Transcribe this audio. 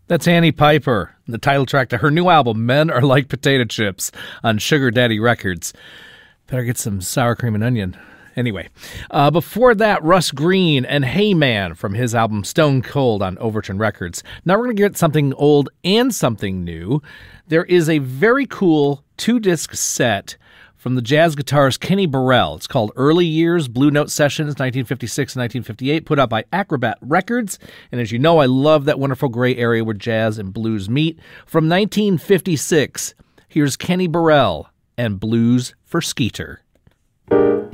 That's Annie Piper, the title track to her new album, Men Are Like Potato Chips, on Sugar Daddy Records. Better get some sour cream and onion. Anyway, before that, Russ Green and Hey Man from his album Stone Cold on Overton Records. Now we're going to get something old and something new. There is a very cool 2-disc set from the jazz guitarist Kenny Burrell. It's called Early Years Blue Note Sessions, 1956 and 1958, put out by Acrobat Records. And as you know, I love that wonderful gray area where jazz and blues meet. From 1956, here's Kenny Burrell and Blues for Skeeter.